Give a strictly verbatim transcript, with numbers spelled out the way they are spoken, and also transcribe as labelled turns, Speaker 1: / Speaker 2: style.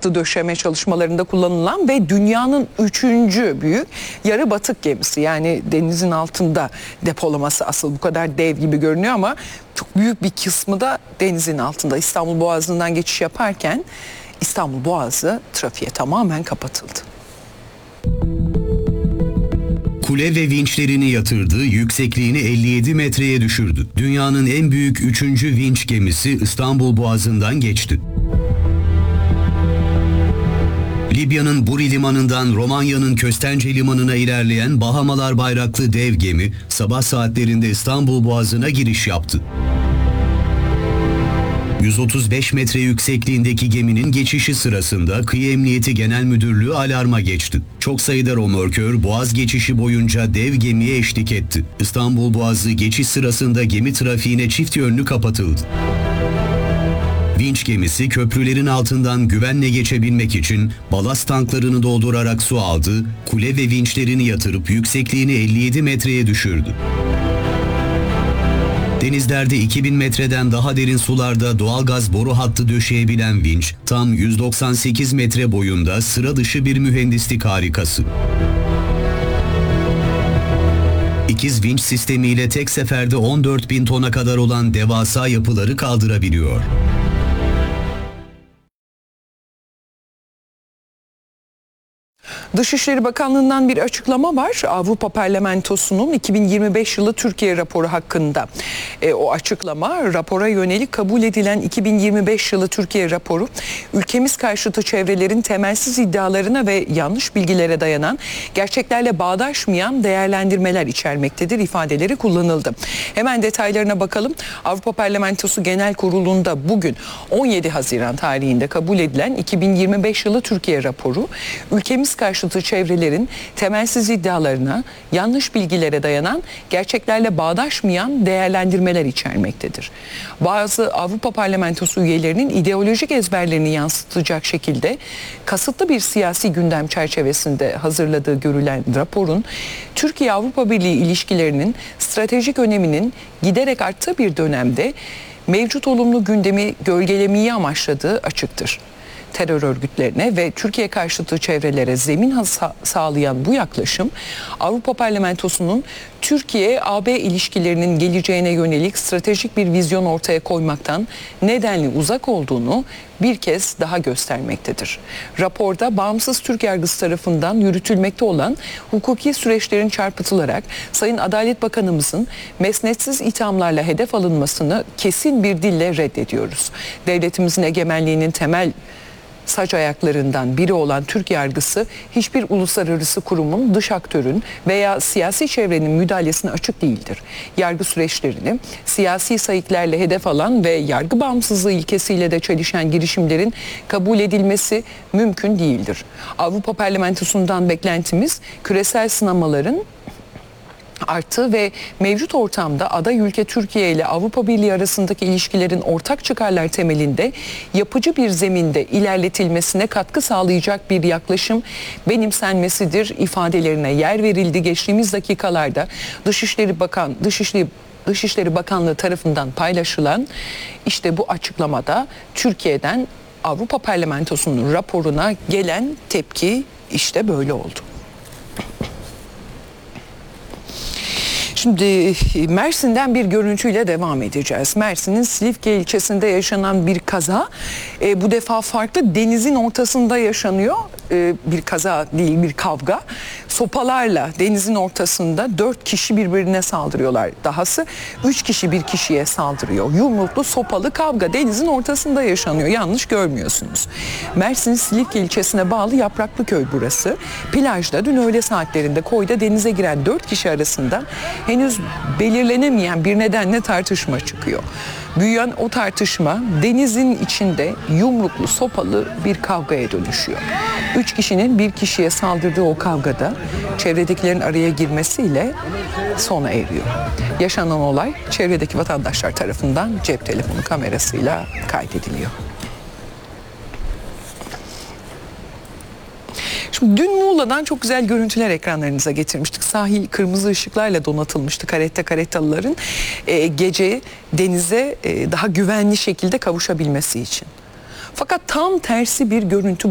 Speaker 1: hattı döşeme çalışmalarında kullanılan ve dünyanın üçüncü büyük yarı batık gemisi. Yani denizin altında depolaması asıl bu kadar dev gibi görünüyor ama çok büyük bir kısmı da denizin altında. İstanbul Boğazı'ndan geçiş yaparken İstanbul Boğazı trafiğe tamamen kapatıldı.
Speaker 2: Kule ve vinçlerini yatırdı, yüksekliğini elli yedi metreye düşürdü. Dünyanın en büyük üçüncü vinç gemisi İstanbul Boğazı'ndan geçti. Libya'nın Buri limanından Romanya'nın Köstence limanına ilerleyen Bahamalar bayraklı dev gemi sabah saatlerinde İstanbul Boğazı'na giriş yaptı. yüz otuz beş metre yüksekliğindeki geminin geçişi sırasında Kıyı Emniyeti Genel Müdürlüğü alarma geçti. Çok sayıda römorkör Boğaz geçişi boyunca dev gemiye eşlik etti. İstanbul Boğazı geçiş sırasında gemi trafiğine çift yönlü kapatıldı. Vinç gemisi köprülerin altından güvenle geçebilmek için balast tanklarını doldurarak su aldı, kule ve vinçlerini yatırıp yüksekliğini elli yedi metreye düşürdü. Denizlerde iki bin metreden daha derin sularda doğalgaz boru hattı döşeyebilen vinç, tam yüz doksan sekiz metre boyunda sıra dışı bir mühendislik harikası. İkiz vinç sistemiyle tek seferde on dört bin tona kadar olan devasa yapıları kaldırabiliyor.
Speaker 1: Dışişleri Bakanlığı'ndan bir açıklama var. Avrupa Parlamentosu'nun iki bin yirmi beş yılı Türkiye raporu hakkında. E, o açıklama rapora yönelik kabul edilen iki bin yirmi beş yılı Türkiye raporu ülkemiz karşıtı çevrelerin temelsiz iddialarına ve yanlış bilgilere dayanan gerçeklerle bağdaşmayan değerlendirmeler içermektedir ifadeleri kullanıldı. Hemen detaylarına bakalım. Avrupa Parlamentosu Genel Kurulu'nda bugün on yedi Haziran tarihinde kabul edilen iki bin yirmi beş yılı Türkiye raporu ülkemiz karşıtı çevrelerin temelsiz iddialarına, yanlış bilgilere dayanan, gerçeklerle bağdaşmayan değerlendirmeler içermektedir. Bazı Avrupa Parlamentosu üyelerinin ideolojik ezberlerini yansıtacak şekilde kasıtlı bir siyasi gündem çerçevesinde hazırladığı görülen raporun Türkiye-Avrupa Birliği ilişkilerinin stratejik öneminin giderek arttığı bir dönemde mevcut olumlu gündemi gölgelemeyi amaçladığı açıktır. Terör örgütlerine ve Türkiye karşıtı çevrelere zemin sağlayan bu yaklaşım Avrupa Parlamentosu'nun Türkiye-A B ilişkilerinin geleceğine yönelik stratejik bir vizyon ortaya koymaktan nedenli uzak olduğunu bir kez daha göstermektedir. Raporda bağımsız Türk yargısı tarafından yürütülmekte olan hukuki süreçlerin çarpıtılarak Sayın Adalet Bakanımızın mesnetsiz ithamlarla hedef alınmasını kesin bir dille reddediyoruz. Devletimizin egemenliğinin temel saç ayaklarından biri olan Türk yargısı hiçbir uluslararası kurumun, dış aktörün veya siyasi çevrenin müdahalesine açık değildir. Yargı süreçlerini siyasi sayıklarla hedef alan ve yargı bağımsızlığı ilkesiyle de çelişen girişimlerin kabul edilmesi mümkün değildir. Avrupa Parlamentosu'ndan beklentimiz küresel sınamaların arttı ve mevcut ortamda aday ülke Türkiye ile Avrupa Birliği arasındaki ilişkilerin ortak çıkarlar temelinde yapıcı bir zeminde ilerletilmesine katkı sağlayacak bir yaklaşım benimsenmesidir ifadelerine yer verildi. Geçtiğimiz dakikalarda Dışişleri Bakan Dışişleri Dışişleri Bakanlığı tarafından paylaşılan işte bu açıklamada Türkiye'den Avrupa Parlamentosu'nun raporuna gelen tepki işte böyle oldu. Şimdi Mersin'den bir görüntüyle devam edeceğiz. Mersin'in Silifke ilçesinde yaşanan bir kaza e, bu defa farklı, denizin ortasında yaşanıyor. E, bir kaza değil, bir kavga. Sopalarla denizin ortasında dört kişi birbirine saldırıyorlar. Dahası üç kişi bir kişiye saldırıyor. Yumruklu sopalı kavga denizin ortasında yaşanıyor. Yanlış görmüyorsunuz. Mersin Silifke ilçesine bağlı Yapraklıköy burası. Plajda dün öğle saatlerinde koyda denize giren dört kişi arasında henüz belirlenemeyen bir nedenle tartışma çıkıyor. Büyüyen o tartışma denizin içinde yumruklu sopalı bir kavgaya dönüşüyor. Üç kişinin bir kişiye saldırdığı o kavgada çevredekilerin araya girmesiyle sona eriyor. Yaşanan olay çevredeki vatandaşlar tarafından cep telefonu kamerasıyla kaydediliyor. Şimdi dün Muğla'dan çok güzel görüntüler ekranlarınıza getirmiştik. Sahil kırmızı ışıklarla donatılmıştı karetta karettalıların e, gece denize e, daha güvenli şekilde kavuşabilmesi için. Fakat tam tersi bir görüntü